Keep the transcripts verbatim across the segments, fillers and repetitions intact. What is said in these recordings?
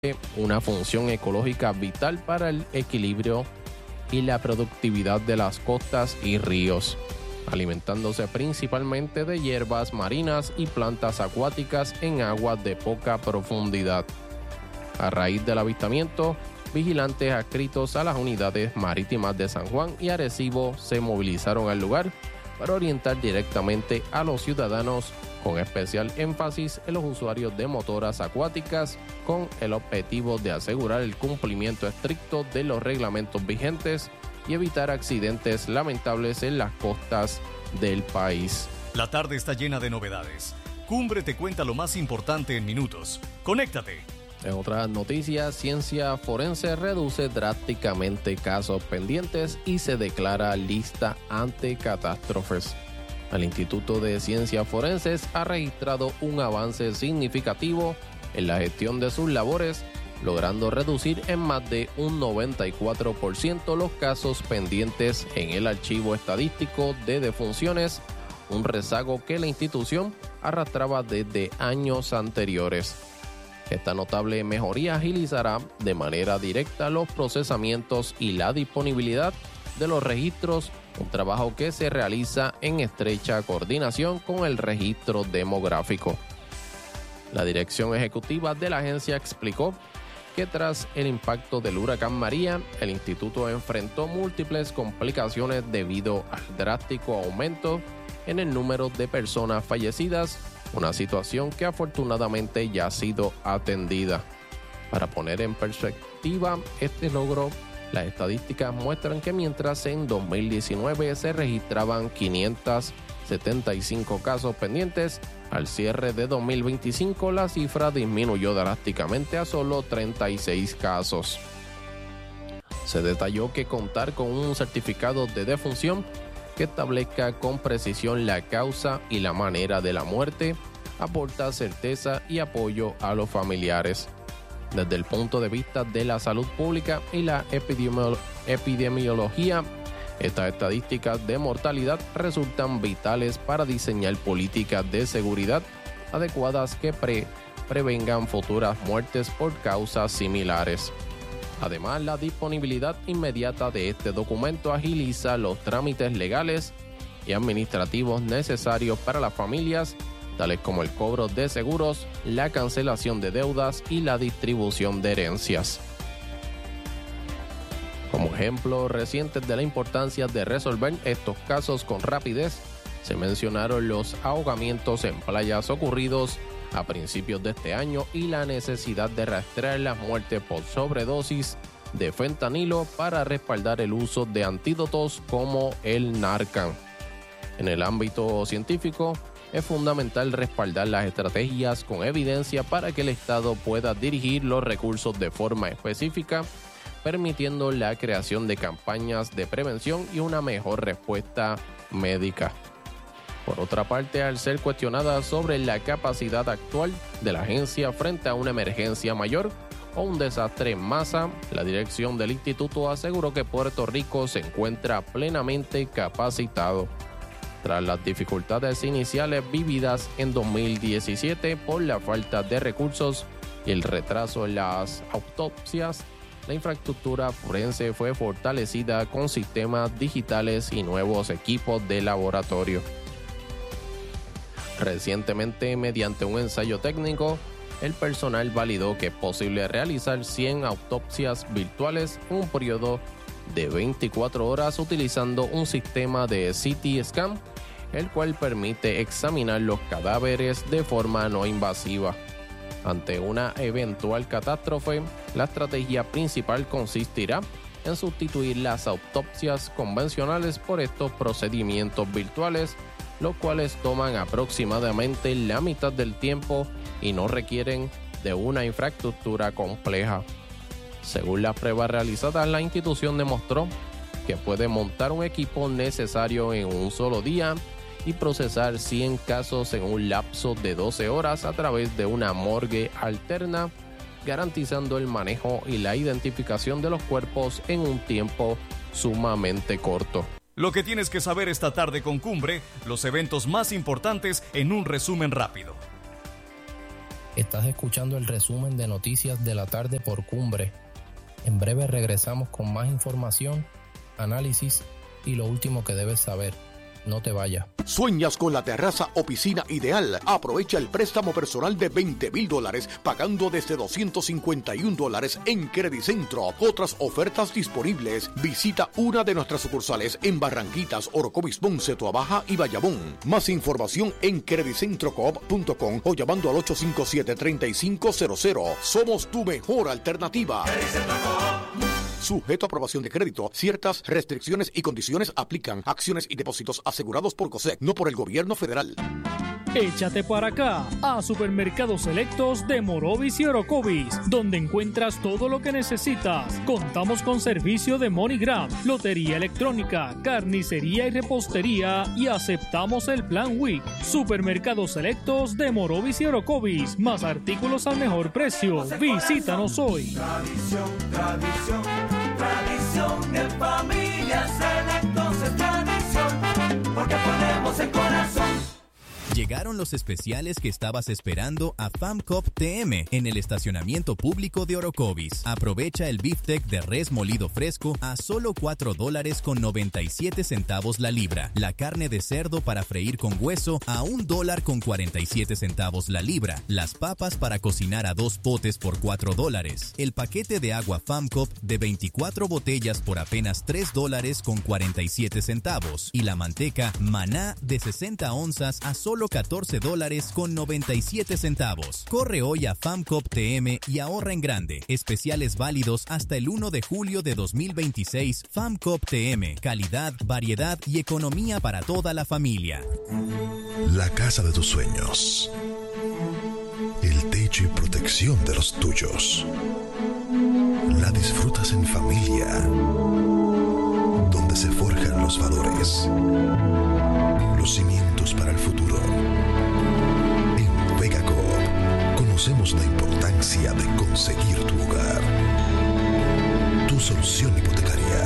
una función ecológica vital para el equilibrio y la productividad de las costas y ríos, alimentándose principalmente de hierbas marinas y plantas acuáticas en aguas de poca profundidad. A raíz del avistamiento, vigilantes adscritos a las unidades marítimas de San Juan y Arecibo se movilizaron al lugar para orientar directamente a los ciudadanos, con especial énfasis en los usuarios de motoras acuáticas, con el objetivo de asegurar el cumplimiento estricto de los reglamentos vigentes y evitar accidentes lamentables en las costas del país. La tarde está llena de novedades. Cumbre te cuenta lo más importante en minutos. ¡Conéctate! En otras noticias, Ciencia Forense reduce drásticamente casos pendientes y se declara lista ante catástrofes. El Instituto de Ciencias Forenses ha registrado un avance significativo en la gestión de sus labores, logrando reducir en más de un noventa y cuatro por ciento los casos pendientes en el archivo estadístico de defunciones, un rezago que la institución arrastraba desde años anteriores. Esta notable mejoría agilizará de manera directa los procesamientos y la disponibilidad de los registros, un trabajo que se realiza en estrecha coordinación con el registro demográfico. La dirección ejecutiva de la agencia explicó que tras el impacto del huracán María, el instituto enfrentó múltiples complicaciones debido al drástico aumento en el número de personas fallecidas, una situación que afortunadamente ya ha sido atendida. Para poner en perspectiva este logro, las estadísticas muestran que mientras en dos mil diecinueve se registraban quinientos setenta y cinco casos pendientes, al cierre de dos mil veinticinco la cifra disminuyó drásticamente a solo treinta y seis casos. Se detalló que contar con un certificado de defunción que establezca con precisión la causa y la manera de la muerte aporta certeza y apoyo a los familiares. Desde el punto de vista de la salud pública y la epidemiolo- epidemiología, estas estadísticas de mortalidad resultan vitales para diseñar políticas de seguridad adecuadas que pre- prevengan futuras muertes por causas similares. Además, la disponibilidad inmediata de este documento agiliza los trámites legales y administrativos necesarios para las familias, tales como el cobro de seguros, la cancelación de deudas y la distribución de herencias. Como ejemplo recientes de la importancia de resolver estos casos con rapidez, se mencionaron los ahogamientos en playas ocurridos a principios de este año y la necesidad de rastrear las muertes por sobredosis de fentanilo para respaldar el uso de antídotos como el Narcan. En el ámbito científico, es fundamental respaldar las estrategias con evidencia para que el Estado pueda dirigir los recursos de forma específica, permitiendo la creación de campañas de prevención y una mejor respuesta médica. Por otra parte, al ser cuestionada sobre la capacidad actual de la agencia frente a una emergencia mayor o un desastre en masa, la dirección del instituto aseguró que Puerto Rico se encuentra plenamente capacitado. Tras las dificultades iniciales vividas en dos mil diecisiete por la falta de recursos y el retraso en las autopsias, la infraestructura forense fue fortalecida con sistemas digitales y nuevos equipos de laboratorio. Recientemente, mediante un ensayo técnico, el personal validó que es posible realizar cien autopsias virtuales en un periodo de veinticuatro horas utilizando un sistema de C T scan, el cual permite examinar los cadáveres de forma no invasiva. Ante una eventual catástrofe, la estrategia principal consistirá en sustituir las autopsias convencionales por estos procedimientos virtuales, los cuales toman aproximadamente la mitad del tiempo y no requieren de una infraestructura compleja. Según las pruebas realizadas, la institución demostró que puede montar un equipo necesario en un solo día y procesar cien casos en un lapso de doce horas a través de una morgue alterna, garantizando el manejo y la identificación de los cuerpos en un tiempo sumamente corto. Lo que tienes que saber esta tarde con Cumbre, los eventos más importantes en un resumen rápido. Estás escuchando el resumen de Noticias de la Tarde por Cumbre. En breve regresamos con más información, análisis y lo último que debes saber. No te vayas. ¿Sueñas con la terraza o piscina ideal? Aprovecha el préstamo personal de veinte mil dólares pagando desde doscientos cincuenta y un dólares en Credicentro. Otras ofertas disponibles. Visita una de nuestras sucursales en Barranquitas, Orocovis, Ponce, Toabaja y Bayamón. Más información en credicentro coop punto com o llamando al ocho cinco siete, tres cinco cero cero. Somos tu mejor alternativa. Sujeto a aprobación de crédito, ciertas restricciones y condiciones aplican. Acciones y depósitos asegurados por COSEC, no por el gobierno federal. Échate para acá a Supermercados Selectos de Morovis y Orocovis, donde encuentras todo lo que necesitas. Contamos con servicio de MoneyGram, lotería electrónica, carnicería y repostería y aceptamos el plan Week. Supermercados Selectos de Morovis y Orocovis, más artículos al mejor precio. Visítanos hoy. Tradición, tradición, tradición en familia. Selectos es tradición, porque ponemos el corazón. Llegaron los especiales que estabas esperando a FAMCOP T M en el estacionamiento público de Orocovis. Aprovecha el beefsteak de res molido fresco a solo cuatro dólares con noventa y siete centavos la libra. La carne de cerdo para freír con hueso a un dólar con cuarenta y siete centavos la libra. Las papas para cocinar a dos potes por cuatro dólares. El paquete de agua FAMCOP de veinticuatro botellas por apenas tres dólares con cuarenta y siete centavos. Y la manteca Maná de sesenta onzas a solo catorce dólares con noventa y siete centavos. Corre hoy a FAMCOP T M y ahorra en grande. Especiales válidos hasta el primero de julio de dos mil veintiséis. FAMCOP T M. Calidad, variedad y economía para toda la familia. La casa de tus sueños. El techo y protección de los tuyos. La disfrutas en familia. Donde se forjan los valores. Los cimientos para el futuro. En Vega Coop conocemos la importancia de conseguir tu hogar. Tu solución hipotecaria.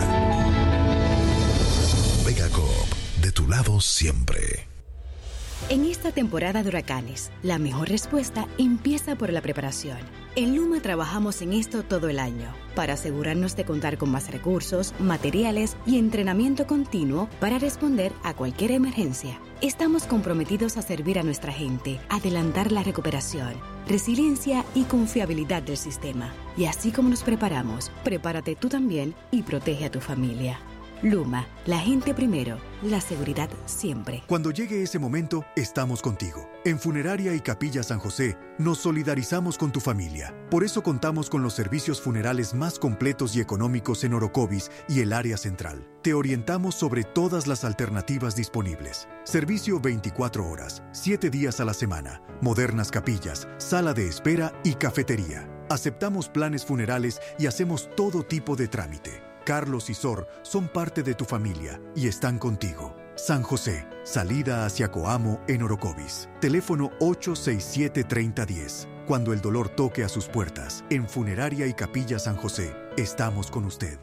Vega Coop, de tu lado siempre. En esta temporada de huracanes, la mejor respuesta empieza por la preparación. En Luma trabajamos en esto todo el año, para asegurarnos de contar con más recursos, materiales y entrenamiento continuo para responder a cualquier emergencia. Estamos comprometidos a servir a nuestra gente, adelantar la recuperación, resiliencia y confiabilidad del sistema. Y así como nos preparamos, prepárate tú también y protege a tu familia. Luma, la gente primero, la seguridad siempre. Cuando llegue ese momento, estamos contigo. En Funeraria y Capilla San José, nos solidarizamos con tu familia. Por eso contamos con los servicios funerales más completos y económicos en Orocovis y el área central. Te orientamos sobre todas las alternativas disponibles. Servicio veinticuatro horas, siete días a la semana, modernas capillas, sala de espera y cafetería. Aceptamos planes funerales y hacemos todo tipo de trámite. Carlos y Sor son parte de tu familia y están contigo. San José, salida hacia Coamo en Orocovis. Teléfono ocho seis siete, tres cero uno cero. Cuando el dolor toque a sus puertas, en Funeraria y Capilla San José, estamos con usted.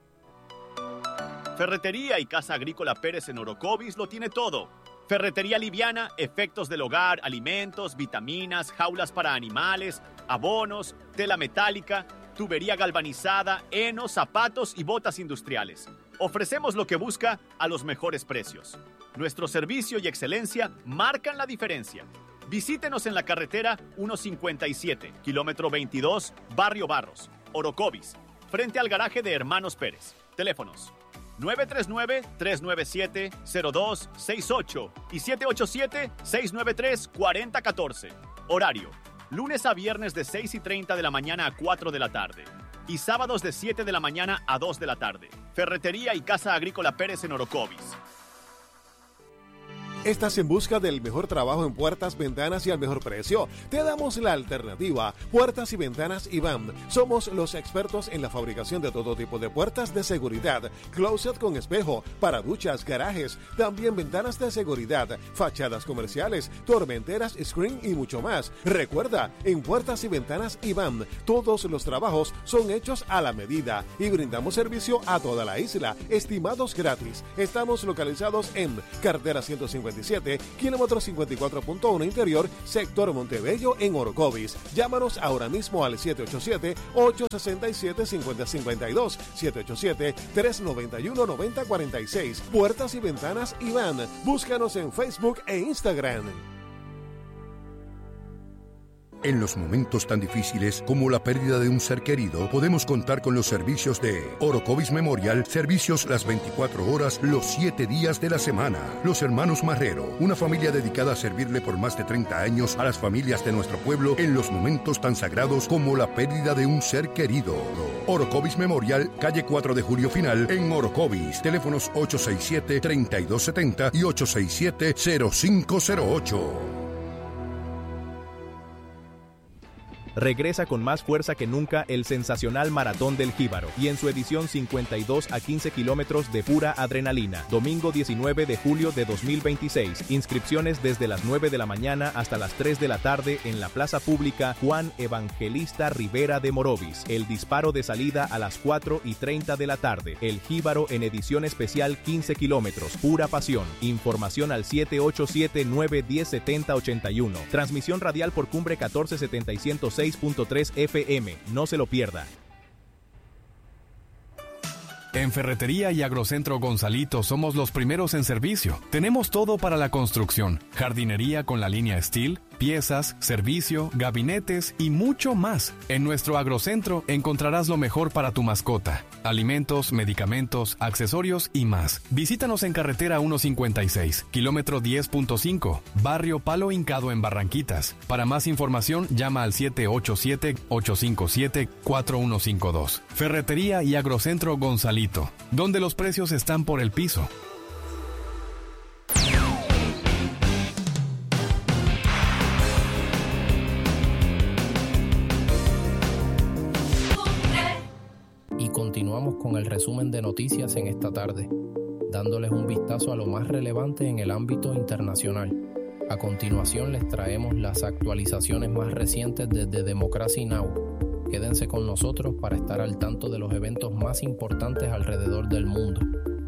Ferretería y Casa Agrícola Pérez en Orocovis lo tiene todo. Ferretería liviana, efectos del hogar, alimentos, vitaminas, jaulas para animales, abonos, tela metálica, tubería galvanizada, heno, zapatos y botas industriales. Ofrecemos lo que busca a los mejores precios. Nuestro servicio y excelencia marcan la diferencia. Visítenos en la carretera ciento cincuenta y siete, kilómetro veintidós, Barrio Barros, Orocovis, frente al garaje de Hermanos Pérez. Teléfonos nueve tres nueve, tres nueve siete, cero dos seis ocho y siete ocho siete, seis nueve tres, cuatro cero uno cuatro. Horario: lunes a viernes de seis y treinta de la mañana a cuatro de la tarde y sábados de siete de la mañana a dos de la tarde. Ferretería y Casa Agrícola Pérez en Orocovis. ¿Estás en busca del mejor trabajo en puertas, ventanas y al mejor precio? Te damos la alternativa. Puertas y Ventanas I B A M. Somos los expertos en la fabricación de todo tipo de puertas de seguridad, closet con espejo, para duchas, garajes, también ventanas de seguridad, fachadas comerciales, tormenteras, screen y mucho más. Recuerda, en Puertas y Ventanas I B A M, todos los trabajos son hechos a la medida y brindamos servicio a toda la isla, estimados gratis. Estamos localizados en carretera ciento cincuenta veintisiete, kilómetro cincuenta y cuatro punto uno interior, sector Montebello en Orocovis. Llámanos ahora mismo al siete ocho siete, ocho seis siete, cinco cero cinco dos, siete ocho siete, tres nueve uno, nueve cero cuatro seis. Puertas y Ventanas Iván. Búscanos en Facebook e Instagram. En los momentos tan difíciles como la pérdida de un ser querido, podemos contar con los servicios de Orocovis Memorial, servicios las veinticuatro horas, los siete días de la semana. Los Hermanos Marrero, una familia dedicada a servirle por más de treinta años a las familias de nuestro pueblo en los momentos tan sagrados como la pérdida de un ser querido. Orocovis Memorial, calle cuatro de Julio Final, en Orocovis. Teléfonos ocho seis siete, tres dos siete cero y ocho seis siete, cero cinco cero ocho. Regresa con más fuerza que nunca el sensacional Maratón del Jíbaro y en su edición cincuenta y dos a quince kilómetros de pura adrenalina. Domingo diecinueve de julio de dos mil veintiséis. Inscripciones desde las nueve de la mañana hasta las tres de la tarde en la Plaza Pública Juan Evangelista Rivera de Morovis. El disparo de salida a las cuatro y treinta de la tarde. El Jíbaro en edición especial quince kilómetros. Pura pasión. Información al siete ocho siete, nueve uno cero, siete cero ocho uno. Transmisión radial por Cumbre catorce setenta y ciento seis punto tres F M. No se lo pierda. En Ferretería y Agrocentro Gonzalito somos los primeros en servicio. Tenemos todo para la construcción, jardinería con la línea Steel, piezas, servicio, gabinetes y mucho más. En nuestro Agrocentro encontrarás lo mejor para tu mascota: alimentos, medicamentos, accesorios y más. Visítanos en carretera ciento cincuenta y seis, kilómetro diez punto cinco, barrio Palo Hincado en Barranquitas. Para más información llama al siete ocho siete, ocho cinco siete, cuatro uno cinco dos. Ferretería y Agrocentro Gonzalito, donde los precios están por el piso. Y continuamos con el resumen de noticias en esta tarde, dándoles un vistazo a lo más relevante en el ámbito internacional. A continuación les traemos las actualizaciones más recientes desde Democracy Now! Quédense con nosotros para estar al tanto de los eventos más importantes alrededor del mundo.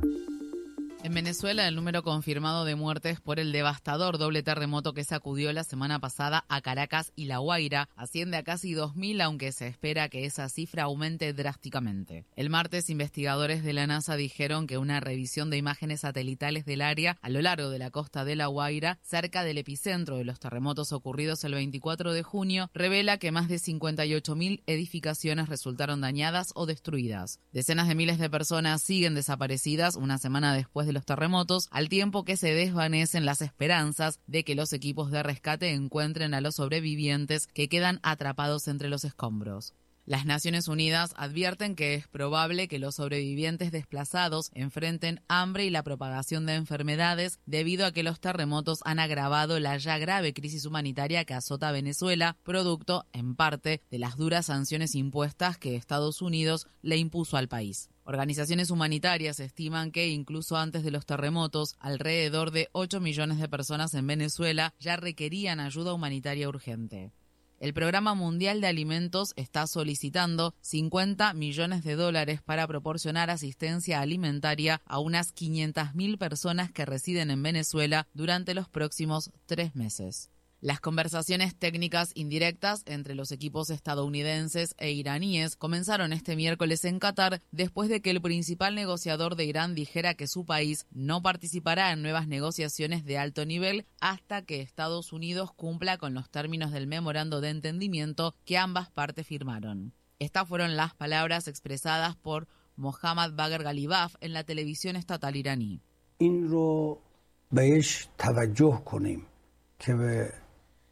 En Venezuela, el número confirmado de muertes por el devastador doble terremoto que sacudió la semana pasada a Caracas y La Guaira asciende a casi dos mil, aunque se espera que esa cifra aumente drásticamente. El martes, investigadores de la NASA dijeron que una revisión de imágenes satelitales del área a lo largo de la costa de La Guaira, cerca del epicentro de los terremotos ocurridos el veinticuatro de junio, revela que más de cincuenta y ocho mil edificaciones resultaron dañadas o destruidas. Decenas de miles de personas siguen desaparecidas una semana después de los terremotos, al tiempo que se desvanecen las esperanzas de que los equipos de rescate encuentren a los sobrevivientes que quedan atrapados entre los escombros. Las Naciones Unidas advierten que es probable que los sobrevivientes desplazados enfrenten hambre y la propagación de enfermedades debido a que los terremotos han agravado la ya grave crisis humanitaria que azota a Venezuela, producto, en parte, de las duras sanciones impuestas que Estados Unidos le impuso al país. Organizaciones humanitarias estiman que, incluso antes de los terremotos, alrededor de ocho millones de personas en Venezuela ya requerían ayuda humanitaria urgente. El Programa Mundial de Alimentos está solicitando cincuenta millones de dólares para proporcionar asistencia alimentaria a unas quinientas mil personas que residen en Venezuela durante los próximos tres meses. Las conversaciones técnicas indirectas entre los equipos estadounidenses e iraníes comenzaron este miércoles en Qatar después de que el principal negociador de Irán dijera que su país no participará en nuevas negociaciones de alto nivel hasta que Estados Unidos cumpla con los términos del memorando de entendimiento que ambas partes firmaron. Estas fueron las palabras expresadas por Mohammad Bagher Ghalibaf en la televisión estatal iraní. این رو بهش توجه کنیم که به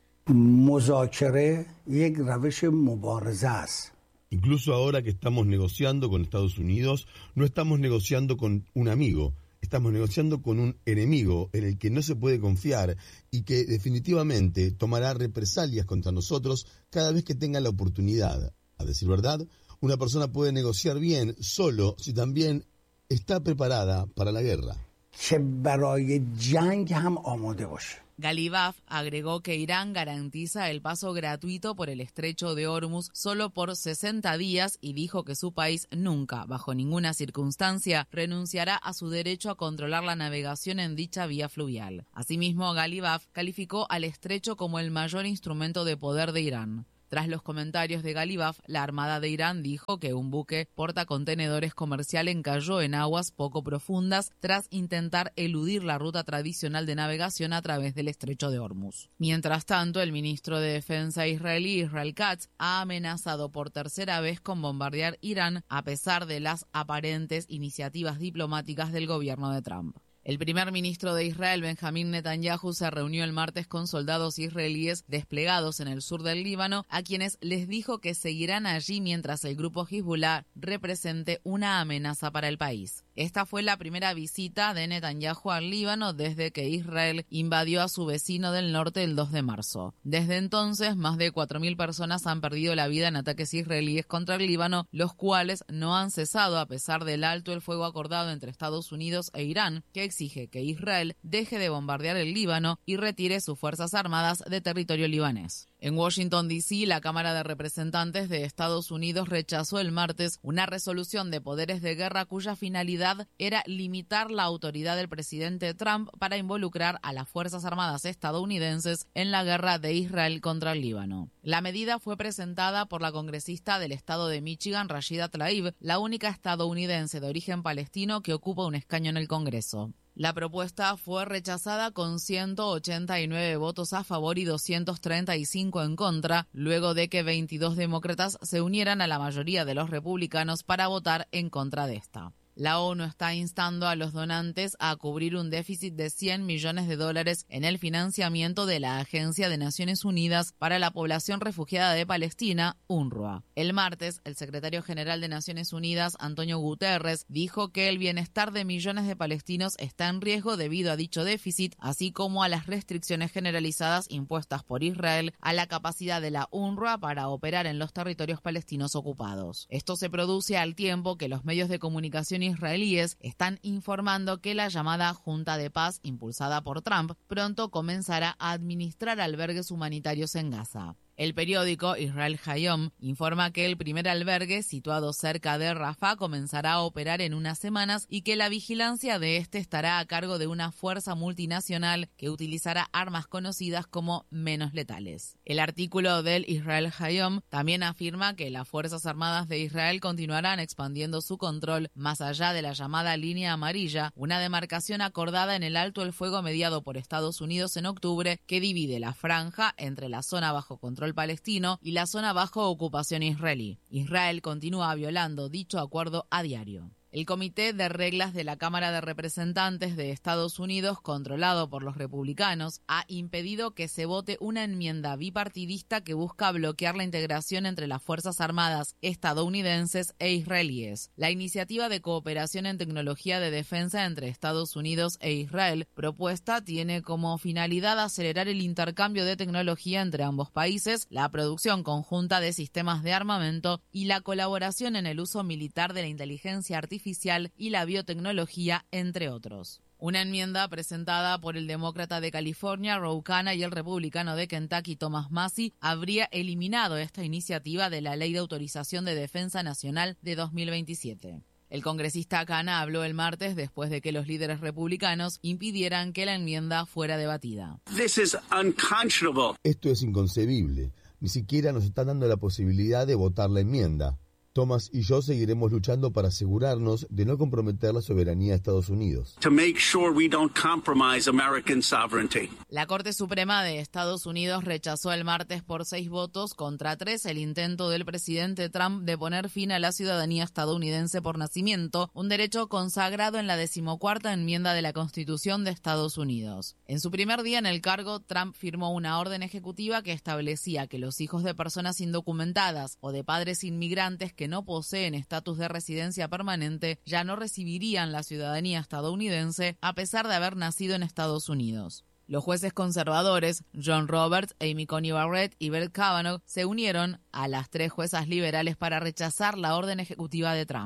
مذاکره یک روش مبارزه است. Incluso ahora que estamos negociando con Estados Unidos, no estamos negociando con un amigo, estamos negociando con un enemigo en el que no se puede confiar y que definitivamente tomará represalias contra nosotros cada vez que tenga la oportunidad. A decir verdad, una persona puede negociar bien solo si también está preparada para la guerra. که برای جنگ هم آماده باشه. Galibaf agregó que Irán garantiza el paso gratuito por el estrecho de Hormuz solo por sesenta días y dijo que su país nunca, bajo ninguna circunstancia, renunciará a su derecho a controlar la navegación en dicha vía fluvial. Asimismo, Galibaf calificó al estrecho como el mayor instrumento de poder de Irán. Tras los comentarios de Galibaf, la Armada de Irán dijo que un buque portacontenedores comercial encalló en aguas poco profundas tras intentar eludir la ruta tradicional de navegación a través del estrecho de Hormuz. Mientras tanto, el ministro de Defensa israelí, Israel Katz, ha amenazado por tercera vez con bombardear Irán a pesar de las aparentes iniciativas diplomáticas del gobierno de Trump. El primer ministro de Israel, Benjamín Netanyahu, se reunió el martes con soldados israelíes desplegados en el sur del Líbano, a quienes les dijo que seguirán allí mientras el grupo Hezbollah represente una amenaza para el país. Esta fue la primera visita de Netanyahu al Líbano desde que Israel invadió a su vecino del norte el dos de marzo. Desde entonces, más de cuatro mil personas han perdido la vida en ataques israelíes contra el Líbano, los cuales no han cesado a pesar del alto el fuego acordado entre Estados Unidos e Irán, que exige que Israel deje de bombardear el Líbano y retire sus fuerzas armadas de territorio libanés. En Washington, D C, la Cámara de Representantes de Estados Unidos rechazó el martes una resolución de poderes de guerra cuya finalidad era limitar la autoridad del presidente Trump para involucrar a las Fuerzas Armadas estadounidenses en la guerra de Israel contra el Líbano. La medida fue presentada por la congresista del estado de Michigan, Rashida Tlaib, la única estadounidense de origen palestino que ocupa un escaño en el Congreso. La propuesta fue rechazada con ciento ochenta y nueve votos a favor y doscientos treinta y cinco en contra, luego de que veintidós demócratas se unieran a la mayoría de los republicanos para votar en contra de esta. La ONU está instando a los donantes a cubrir un déficit de cien millones de dólares en el financiamiento de la Agencia de Naciones Unidas para la Población Refugiada de Palestina, UNRWA. El martes, el secretario general de Naciones Unidas, Antonio Guterres, dijo que el bienestar de millones de palestinos está en riesgo debido a dicho déficit, así como a las restricciones generalizadas impuestas por Israel a la capacidad de la UNRWA para operar en los territorios palestinos ocupados. Esto se produce al tiempo que los medios de comunicación israelíes están informando que la llamada Junta de Paz, impulsada por Trump, pronto comenzará a administrar albergues humanitarios en Gaza. El periódico Israel Hayom informa que el primer albergue, situado cerca de Rafah, comenzará a operar en unas semanas y que la vigilancia de este estará a cargo de una fuerza multinacional que utilizará armas conocidas como menos letales. El artículo del Israel Hayom también afirma que las Fuerzas Armadas de Israel continuarán expandiendo su control más allá de la llamada línea amarilla, una demarcación acordada en el alto el fuego mediado por Estados Unidos en octubre que divide la franja entre la zona bajo control palestino y la zona bajo ocupación israelí. Israel continúa violando dicho acuerdo a diario. El Comité de Reglas de la Cámara de Representantes de Estados Unidos, controlado por los republicanos, ha impedido que se vote una enmienda bipartidista que busca bloquear la integración entre las Fuerzas Armadas estadounidenses e israelíes. La iniciativa de cooperación en tecnología de defensa entre Estados Unidos e Israel propuesta tiene como finalidad acelerar el intercambio de tecnología entre ambos países, la producción conjunta de sistemas de armamento y la colaboración en el uso militar de la inteligencia artificial y la biotecnología, entre otros. Una enmienda presentada por el demócrata de California, Ro Khanna, y el republicano de Kentucky, Thomas Massie, habría eliminado esta iniciativa de la Ley de Autorización de Defensa Nacional de dos mil veintisiete. El congresista Khanna habló el martes después de que los líderes republicanos impidieran que la enmienda fuera debatida. Esto es inconcebible. Ni siquiera nos están dando la posibilidad de votar la enmienda. Thomas y yo seguiremos luchando para asegurarnos de no comprometer la soberanía de Estados Unidos. La Corte Suprema de Estados Unidos rechazó el martes por seis votos contra tres el intento del presidente Trump de poner fin a la ciudadanía estadounidense por nacimiento, un derecho consagrado en la decimocuarta enmienda de la Constitución de Estados Unidos. En su primer día en el cargo, Trump firmó una orden ejecutiva que establecía que los hijos de personas indocumentadas o de padres inmigrantes que no poseen estatus de residencia permanente ya no recibirían la ciudadanía estadounidense a pesar de haber nacido en Estados Unidos. Los jueces conservadores, John Roberts, Amy Coney Barrett y Brett Kavanaugh, se unieron a las tres juezas liberales para rechazar la orden ejecutiva de Trump.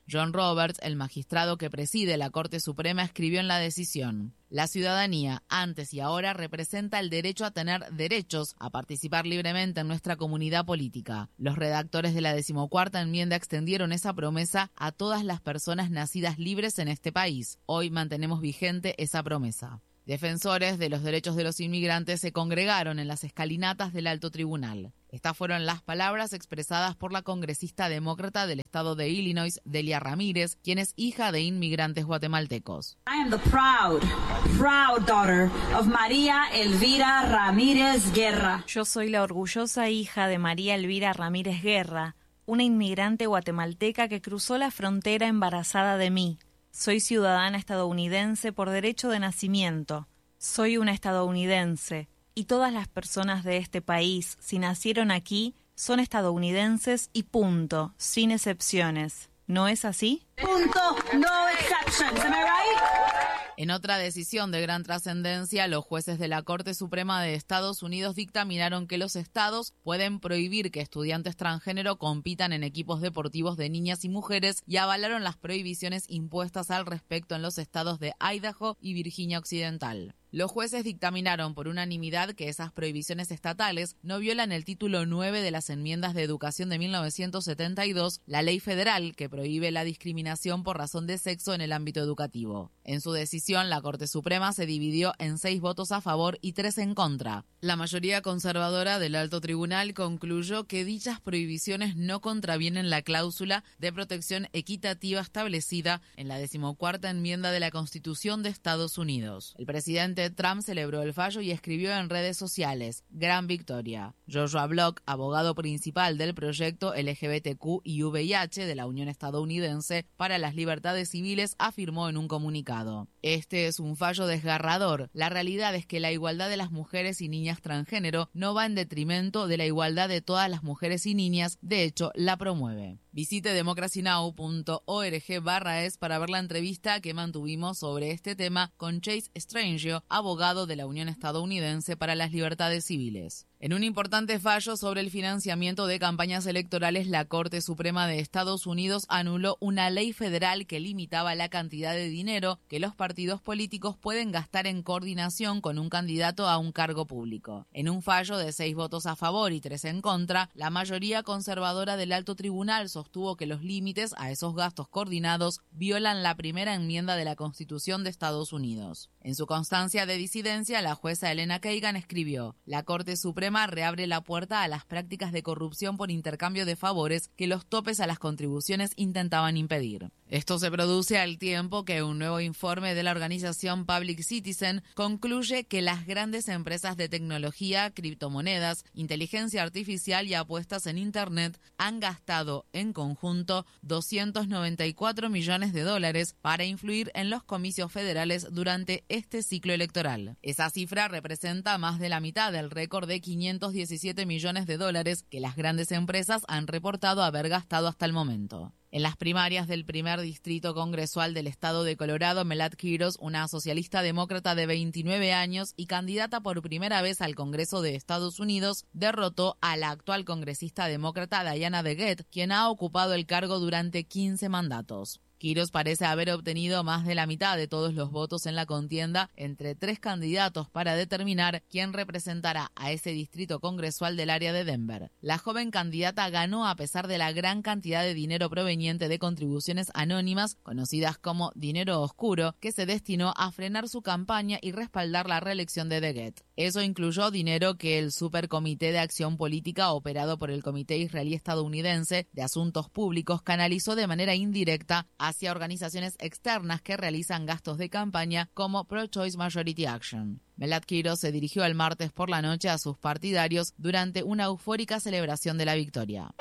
John Roberts, el magistrado que preside la Corte Suprema, escribió en la decisión: la ciudadanía, antes y ahora, representa el derecho a tener derechos, a participar libremente en nuestra comunidad política. Los redactores de la decimocuarta enmienda extendieron esa promesa a todas las personas nacidas libres en este país. Hoy mantenemos vigente esa promesa. Defensores de los derechos de los inmigrantes se congregaron en las escalinatas del Alto Tribunal. Estas fueron las palabras expresadas por la congresista demócrata del estado de Illinois, Delia Ramírez, quien es hija de inmigrantes guatemaltecos. I am the proud, proud daughter of María Elvira Ramírez Guerra. Yo soy la orgullosa hija de María Elvira Ramírez Guerra, una inmigrante guatemalteca que cruzó la frontera embarazada de mí. Soy ciudadana estadounidense por derecho de nacimiento. Soy una estadounidense. Y todas las personas de este país, si nacieron aquí, son estadounidenses y punto, sin excepciones. ¿No es así? Punto, no exceptions. Am I right? En otra decisión de gran trascendencia, los jueces de la Corte Suprema de Estados Unidos dictaminaron que los estados pueden prohibir que estudiantes transgénero compitan en equipos deportivos de niñas y mujeres y avalaron las prohibiciones impuestas al respecto en los estados de Idaho y Virginia Occidental. Los jueces dictaminaron por unanimidad que esas prohibiciones estatales no violan el título nueve de las enmiendas de educación de mil novecientos setenta y dos, la ley federal que prohíbe la discriminación por razón de sexo en el ámbito educativo. En su decisión, la Corte Suprema se dividió en seis votos a favor y tres en contra. La mayoría conservadora del Alto Tribunal concluyó que dichas prohibiciones no contravienen la cláusula de protección equitativa establecida en la decimocuarta enmienda de la Constitución de Estados Unidos. El presidente Trump celebró el fallo y escribió en redes sociales: gran victoria. Joshua Block, abogado principal del proyecto L G B T Q y V I H de la Unión Estadounidense para las Libertades Civiles, afirmó en un comunicado: este es un fallo desgarrador. La realidad es que la igualdad de las mujeres y niñas transgénero no va en detrimento de la igualdad de todas las mujeres y niñas, de hecho, la promueve. Visite democracynow punto org barra es para ver la entrevista que mantuvimos sobre este tema con Chase Strangio, abogado de la Unión Estadounidense para las Libertades Civiles. En un importante fallo sobre el financiamiento de campañas electorales, la Corte Suprema de Estados Unidos anuló una ley federal que limitaba la cantidad de dinero que los partidos políticos pueden gastar en coordinación con un candidato a un cargo público. En un fallo de seis votos a favor y tres en contra, la mayoría conservadora del Alto Tribunal sostuvo que los límites a esos gastos coordinados violan la primera enmienda de la Constitución de Estados Unidos. En su constancia de disidencia, la jueza Elena Kagan escribió: la Corte Suprema reabre la puerta a las prácticas de corrupción por intercambio de favores que los topes a las contribuciones intentaban impedir. Esto se produce al tiempo que un nuevo informe de la organización Public Citizen concluye que las grandes empresas de tecnología, criptomonedas, inteligencia artificial y apuestas en Internet han gastado en conjunto doscientos noventa y cuatro millones de dólares para influir en los comicios federales durante este ciclo electoral. Esa cifra representa más de la mitad del récord de quinientos diecisiete millones de dólares que las grandes empresas han reportado haber gastado hasta el momento. En las primarias del primer distrito congresual del estado de Colorado, Melad Quiros, una socialista demócrata de veintinueve años y candidata por primera vez al Congreso de Estados Unidos, derrotó a la actual congresista demócrata Diana DeGette, quien ha ocupado el cargo durante quince mandatos. Quiros parece haber obtenido más de la mitad de todos los votos en la contienda entre tres candidatos para determinar quién representará a ese distrito congresual del área de Denver. La joven candidata ganó a pesar de la gran cantidad de dinero proveniente de contribuciones anónimas, conocidas como dinero oscuro, que se destinó a frenar su campaña y respaldar la reelección de DeGette. Eso incluyó dinero que el Supercomité de Acción Política, operado por el Comité Israelí-Estadounidense de Asuntos Públicos, canalizó de manera indirecta hacia organizaciones externas que realizan gastos de campaña como Pro-Choice Majority Action. Melad Quiros se dirigió el martes por la noche a sus partidarios durante una eufórica celebración de la victoria.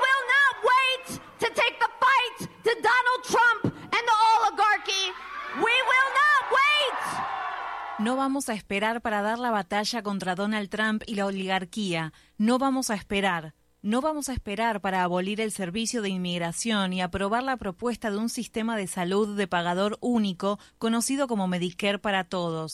No vamos a esperar para dar la batalla contra Donald Trump y la oligarquía. No vamos a esperar. No vamos a esperar para abolir el servicio de inmigración y aprobar la propuesta de un sistema de salud de pagador único conocido como Medicare para todos.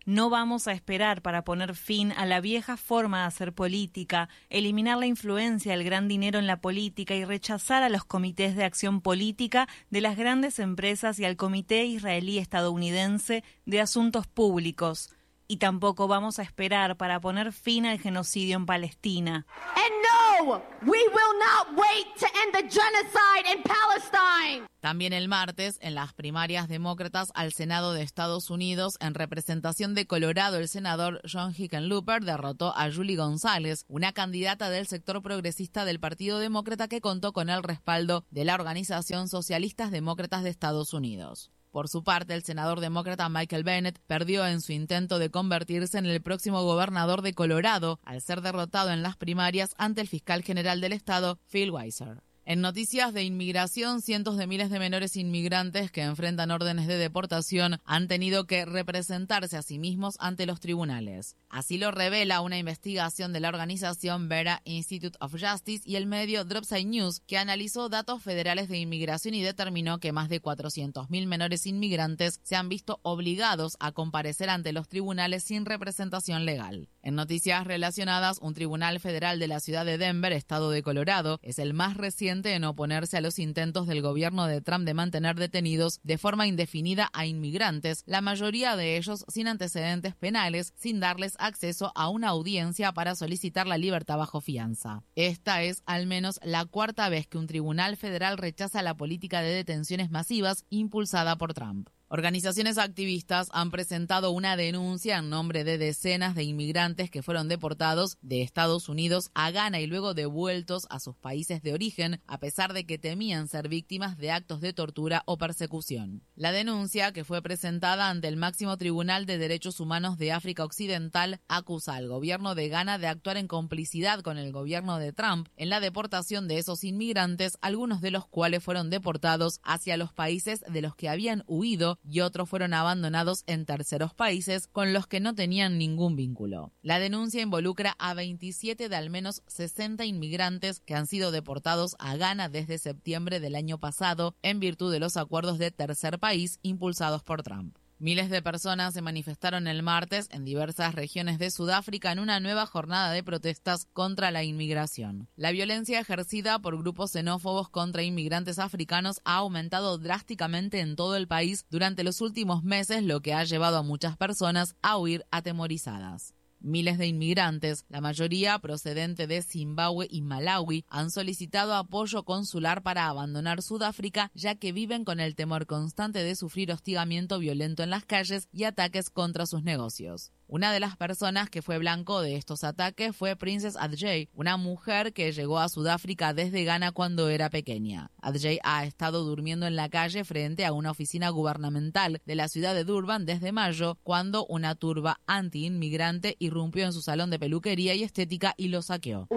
No vamos a esperar para poner fin a la vieja forma de hacer política, eliminar la influencia del gran dinero en la política y rechazar a los comités de acción política de las grandes empresas y al Comité Israelí-Estadounidense de Asuntos Públicos. Y tampoco vamos a esperar para poner fin al genocidio en Palestina. And no, we will not wait to end the genocide in Palestine. También el martes, en las primarias demócratas al Senado de Estados Unidos, en representación de Colorado, el senador John Hickenlooper derrotó a Julie González, una candidata del sector progresista del Partido Demócrata que contó con el respaldo de la Organización Socialistas Demócratas de Estados Unidos. Por su parte, el senador demócrata Michael Bennet perdió en su intento de convertirse en el próximo gobernador de Colorado al ser derrotado en las primarias ante el fiscal general del estado, Phil Weiser. En noticias de inmigración, cientos de miles de menores inmigrantes que enfrentan órdenes de deportación han tenido que representarse a sí mismos ante los tribunales. Así lo revela una investigación de la organización Vera Institute of Justice y el medio Dropside News, que analizó datos federales de inmigración y determinó que más de cuatrocientos mil menores inmigrantes se han visto obligados a comparecer ante los tribunales sin representación legal. En noticias relacionadas, un tribunal federal de la ciudad de Denver, estado de Colorado, es el más reciente en oponerse a los intentos del gobierno de Trump de mantener detenidos de forma indefinida a inmigrantes, la mayoría de ellos sin antecedentes penales, sin darles acceso a una audiencia para solicitar la libertad bajo fianza. Esta es al menos la cuarta vez que un tribunal federal rechaza la política de detenciones masivas impulsada por Trump. Organizaciones activistas han presentado una denuncia en nombre de decenas de inmigrantes que fueron deportados de Estados Unidos a Ghana y luego devueltos a sus países de origen, a pesar de que temían ser víctimas de actos de tortura o persecución. La denuncia, que fue presentada ante el máximo Tribunal de Derechos Humanos de África Occidental, acusa al gobierno de Ghana de actuar en complicidad con el gobierno de Trump en la deportación de esos inmigrantes, algunos de los cuales fueron deportados hacia los países de los que habían huido y otros fueron abandonados en terceros países con los que no tenían ningún vínculo. La denuncia involucra a veintisiete de al menos sesenta inmigrantes que han sido deportados a Ghana desde septiembre del año pasado en virtud de los acuerdos de tercer país impulsados por Trump. Miles de personas se manifestaron el martes en diversas regiones de Sudáfrica en una nueva jornada de protestas contra la inmigración. La violencia ejercida por grupos xenófobos contra inmigrantes africanos ha aumentado drásticamente en todo el país durante los últimos meses, lo que ha llevado a muchas personas a huir atemorizadas. Miles de inmigrantes, la mayoría procedente de Zimbabue y Malawi, han solicitado apoyo consular para abandonar Sudáfrica, ya que viven con el temor constante de sufrir hostigamiento violento en las calles y ataques contra sus negocios. Una de las personas que fue blanco de estos ataques fue Princess Adjei, una mujer que llegó a Sudáfrica desde Ghana cuando era pequeña. Adjei ha estado durmiendo en la calle frente a una oficina gubernamental de la ciudad de Durban desde mayo, cuando una turba anti-inmigrante irrumpió en su salón de peluquería y estética y lo saqueó.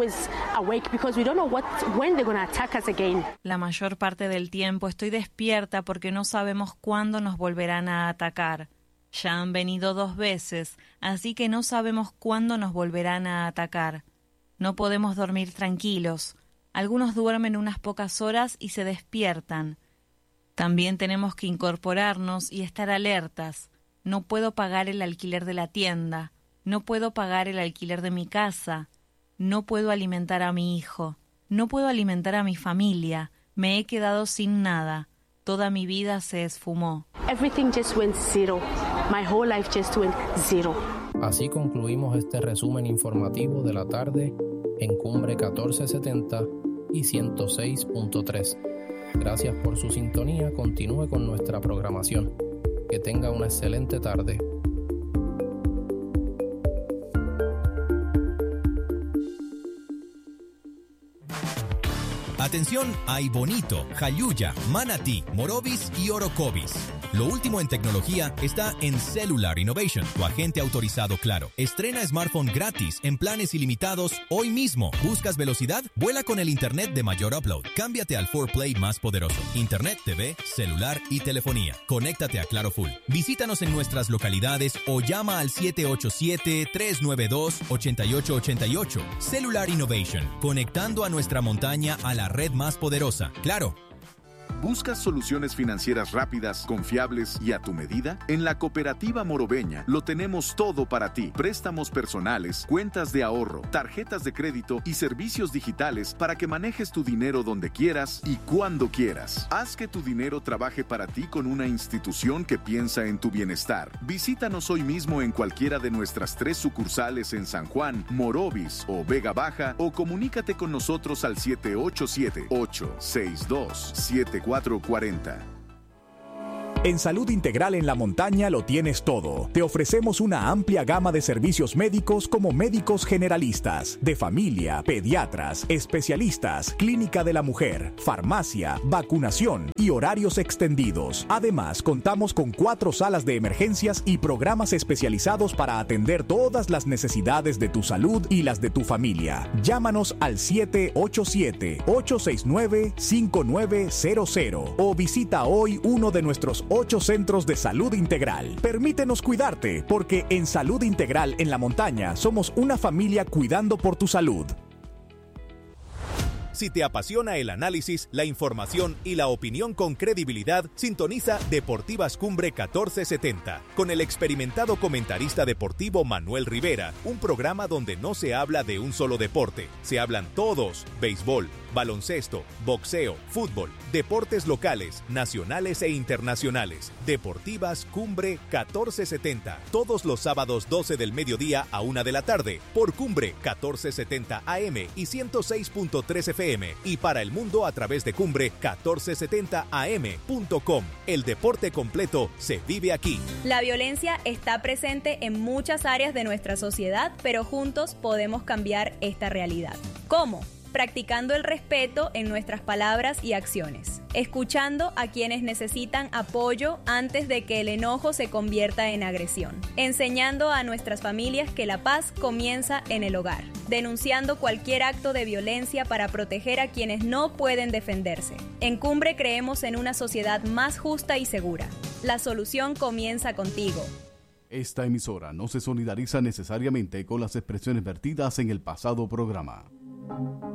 La mayor parte del tiempo estoy despierta porque no sabemos cuándo nos volverán a atacar. Ya han venido dos veces, así que no sabemos cuándo nos volverán a atacar. No podemos dormir tranquilos. Algunos duermen unas pocas horas y se despiertan. También tenemos que incorporarnos y estar alertas. No puedo pagar el alquiler de la tienda. No puedo pagar el alquiler de mi casa. No puedo alimentar a mi hijo. No puedo alimentar a mi familia. Me he quedado sin nada. Toda mi vida se esfumó. Everything just went zero. My whole life just went zero. Así concluimos este resumen informativo de la tarde en Cumbre catorce setenta y ciento seis punto tres. Gracias por su sintonía. Continúe con nuestra programación. Que tenga una excelente tarde. Atención, hay Bonito, Jayuya, Manatí, Morovis y Orocovis. Lo último en tecnología está en Cellular Innovation, tu agente autorizado Claro. Estrena smartphone gratis en planes ilimitados hoy mismo. ¿Buscas velocidad? Vuela con el internet de mayor upload. Cámbiate al cuatro Play más poderoso. Internet, T V, celular y telefonía. Conéctate a Claro Full. Visítanos en nuestras localidades o llama al siete ocho siete, tres nueve dos, ocho ocho ocho ocho. Cellular Innovation, conectando a nuestra montaña a la red más poderosa. Claro. ¿Buscas soluciones financieras rápidas, confiables y a tu medida? En la Cooperativa Morobeña lo tenemos todo para ti. Préstamos personales, cuentas de ahorro, tarjetas de crédito y servicios digitales para que manejes tu dinero donde quieras y cuando quieras. Haz que tu dinero trabaje para ti con una institución que piensa en tu bienestar. Visítanos hoy mismo en cualquiera de nuestras tres sucursales en San Juan, Morovis o Vega Baja, o comunícate con nosotros al siete ocho siete, ocho seis dos, siete cuatro cuatro cero. En Salud Integral en la Montaña lo tienes todo. Te ofrecemos una amplia gama de servicios médicos como médicos generalistas, de familia, pediatras, especialistas, clínica de la mujer, farmacia, vacunación y horarios extendidos. Además, contamos con cuatro salas de emergencias y programas especializados para atender todas las necesidades de tu salud y las de tu familia. Llámanos al siete ocho siete, ocho seis nueve, cinco nueve cero cero o visita hoy uno de nuestros ocho centros de salud integral. Permítenos cuidarte, porque en Salud Integral en la Montaña somos una familia cuidando por tu salud. Si te apasiona el análisis, la información y la opinión con credibilidad, sintoniza Deportivas Cumbre catorce setenta con el experimentado comentarista deportivo Manuel Rivera, un programa donde no se habla de un solo deporte, se hablan todos: béisbol, baloncesto, boxeo, fútbol, deportes locales, nacionales e internacionales. Deportivas Cumbre catorce setenta, todos los sábados doce del mediodía a una de la tarde, por Cumbre catorce setenta A M y ciento seis punto tres F M, y para el mundo a través de Cumbre catorce setenta A M punto com. El deporte completo se vive aquí. La violencia está presente en muchas áreas de nuestra sociedad, pero juntos podemos cambiar esta realidad. ¿Cómo? Practicando el respeto en nuestras palabras y acciones, escuchando a quienes necesitan apoyo antes de que el enojo se convierta en agresión, enseñando a nuestras familias que la paz comienza en el hogar, denunciando cualquier acto de violencia para proteger a quienes no pueden defenderse. En Cumbre creemos en una sociedad más justa y segura. La solución comienza contigo. Esta emisora no se solidariza necesariamente con las expresiones vertidas en el pasado programa.